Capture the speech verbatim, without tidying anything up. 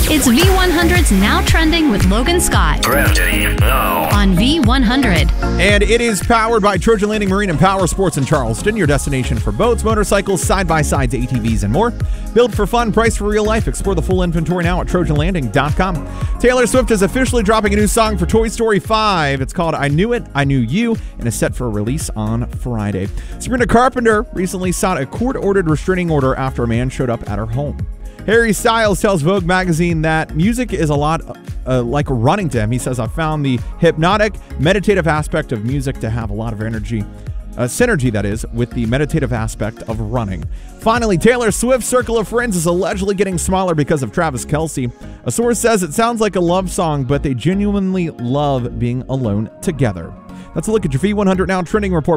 It's V one hundred's Now Trending with Logan Scott Trending now on V one hundred. And it is powered by Trojan Landing Marine and Power Sports in Charleston, your destination for boats, motorcycles, side-by-sides, A T Vs, and more. Built for fun, priced for real life. Explore the full inventory now at trojan landing dot com. Taylor Swift is officially dropping a new song for Toy Story five. It's called I Knew It, I Knew You, and is set for a release on Friday. Sabrina Carpenter recently sought a court-ordered restraining order after a man showed up at her home. Harry Styles tells Vogue magazine that music is a lot uh, like running to him. He says, I found the hypnotic, meditative aspect of music to have a lot of energy, uh, synergy, that is, with the meditative aspect of running. Finally, Taylor Swift's circle of friends is allegedly getting smaller because of Travis Kelce. A source says it sounds like a love song, but they genuinely love being alone together. That's a look at your V one hundred Now Trending Report.